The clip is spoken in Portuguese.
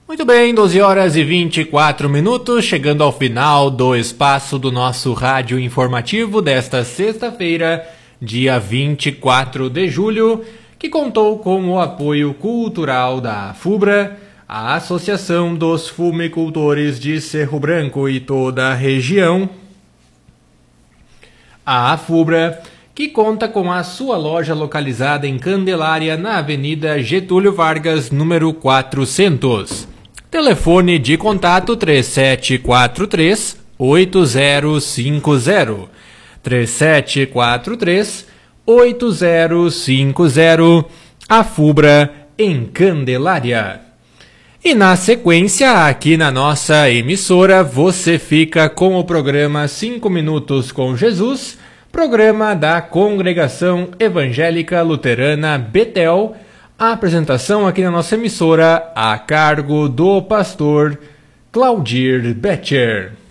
Muito bem, 12 horas e 24 minutos, chegando ao final do espaço do nosso rádio informativo desta sexta-feira, dia 24 de julho, que contou com o apoio cultural da FUBRA, a Associação dos Fumicultores de Cerro Branco e toda a região. A FUBRA, que conta com a sua loja localizada em Candelária, na Avenida Getúlio Vargas, número 400. Telefone de contato 3743-8050. 3743-8050. A FUBRA em Candelária. E na sequência, aqui na nossa emissora, você fica com o programa 5 Minutos com Jesus, programa da Congregação Evangélica Luterana Betel. A apresentação aqui na nossa emissora a cargo do pastor Claudir Betcher.